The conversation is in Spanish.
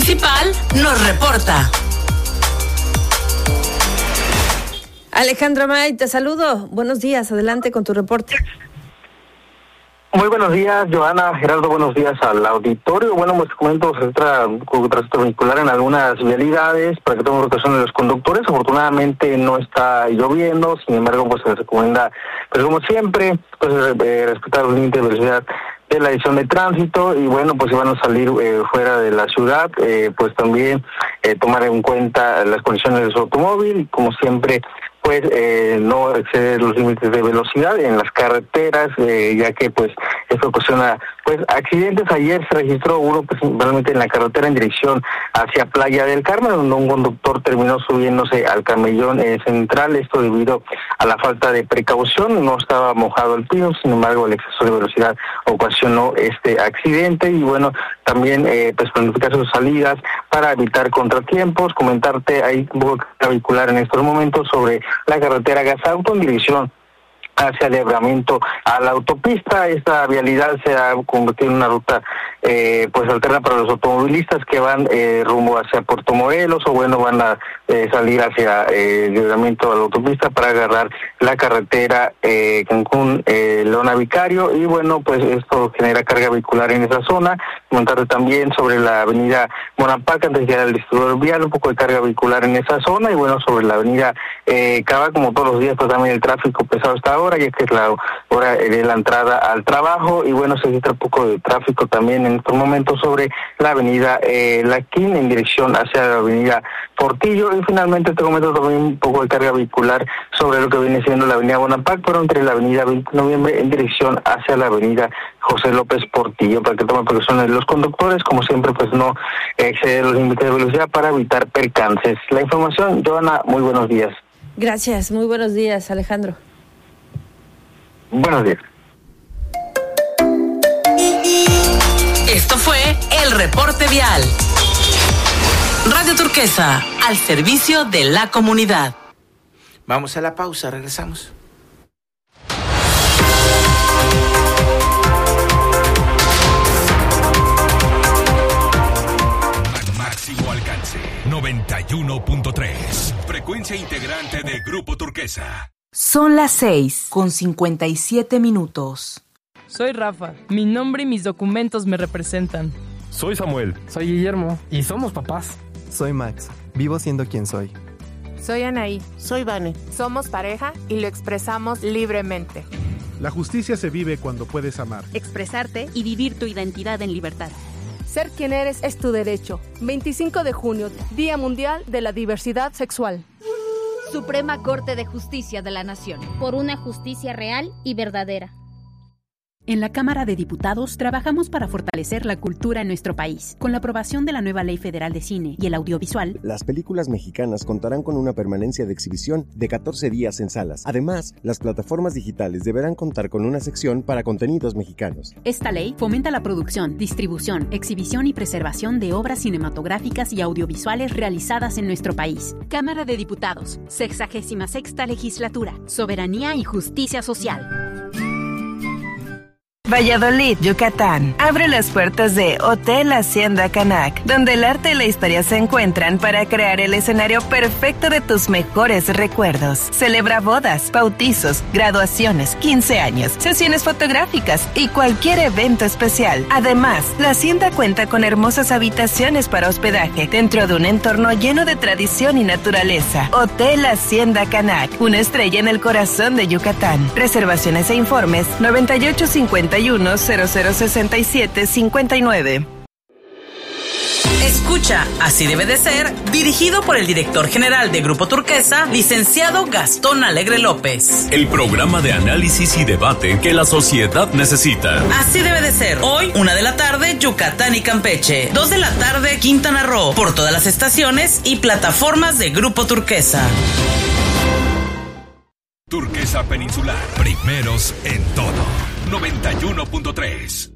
municipal nos reporta. Alejandro May, te saludo. Buenos días, adelante con tu reporte. Muy buenos días, Joana, Gerardo, buenos días al auditorio. Bueno, pues comento, se trata de tránsito vehicular en algunas vialidades para que tomen precaución de los conductores. Afortunadamente no está lloviendo, sin embargo, pues se les recomienda, pues como siempre, pues respetar los límites de velocidad de la dirección de tránsito y bueno, pues si van a salir fuera de la ciudad, pues también tomar en cuenta las condiciones de su automóvil y como siempre, pues no exceder los límites de velocidad en las carreteras, ya que pues esto ocasiona pues accidentes. Ayer se registró uno principalmente en la carretera en dirección hacia Playa del Carmen, donde un conductor terminó subiéndose al camellón central, esto debido a la falta de precaución. No estaba mojado el piso, sin embargo el exceso de velocidad ocasionó este accidente y bueno, también pues planificar sus salidas para evitar contratiempos. Comentarte, hay un poco de vehicular en estos momentos sobre la carretera Gasauto en dirección hacia el libramiento a la autopista. Esta vialidad se ha convertido en una ruta pues alterna para los automovilistas que van rumbo hacia Puerto Morelos o bueno, van a salir hacia el libramiento a la autopista para agarrar la carretera Cancún Leona Vicario y bueno, pues esto genera carga vehicular en esa zona. Comentarle también sobre la avenida Bonampak antes de llegar al distribuidor vial, un poco de carga vehicular en esa zona y bueno, sobre la avenida Cava, como todos los días, pues también el tráfico pesado hasta ahora, ya que es la hora de la entrada al trabajo y bueno, se registra un poco de tráfico también en estos momentos sobre la avenida Laquín en dirección hacia la avenida Portillo y finalmente te comento también un poco de carga vehicular sobre lo que viene siendo la avenida Bonampak, pero entre la avenida 20 de noviembre en dirección hacia la avenida José López Portillo, para que tomen precauciones los conductores, como siempre pues no exceder los límites de velocidad para evitar percances. La información, Joana, muy buenos días. Gracias, muy buenos días, Alejandro. Buenos días. Esto fue el reporte vial. Radio Turquesa, al servicio de la comunidad. Vamos a la pausa, regresamos. Máximo alcance, 91.3. Frecuencia integrante de Grupo Turquesa. Son las 6:57. Soy Rafa. Mi nombre y mis documentos me representan. Soy Samuel. Soy Guillermo. Y somos papás. Soy Max. Vivo siendo quien soy. Soy Anaí. Soy Vane. Somos pareja y lo expresamos libremente. La justicia se vive cuando puedes amar, expresarte y vivir tu identidad en libertad. Ser quien eres es tu derecho. 25 de junio, Día Mundial de la Diversidad Sexual. Suprema Corte de Justicia de la Nación. Por una justicia real y verdadera. En la Cámara de Diputados trabajamos para fortalecer la cultura en nuestro país. Con la aprobación de la nueva Ley Federal de Cine y el Audiovisual, las películas mexicanas contarán con una permanencia de exhibición de 14 días en salas. Además, las plataformas digitales deberán contar con una sección para contenidos mexicanos. Esta ley fomenta la producción, distribución, exhibición y preservación de obras cinematográficas y audiovisuales realizadas en nuestro país. Cámara de Diputados, 66ª Legislatura, Soberanía y Justicia Social. Valladolid, Yucatán. Abre las puertas de Hotel Hacienda Canac, donde el arte y la historia se encuentran para crear el escenario perfecto de tus mejores recuerdos. Celebra bodas, bautizos, graduaciones, 15 años, sesiones fotográficas y cualquier evento especial. Además, la hacienda cuenta con hermosas habitaciones para hospedaje dentro de un entorno lleno de tradición y naturaleza. Hotel Hacienda Canac, una estrella en el corazón de Yucatán. Reservaciones e informes 9851-0067-59. Escucha Así debe de ser, dirigido por el director general de Grupo Turquesa, licenciado Gastón Alegre López. El programa de análisis y debate que la sociedad necesita. Así debe de ser. Hoy, 1 de la tarde, Yucatán y Campeche. 2 de la tarde, Quintana Roo. Por todas las estaciones y plataformas de Grupo Turquesa. Turquesa Peninsular. Primeros en todo. 91.3.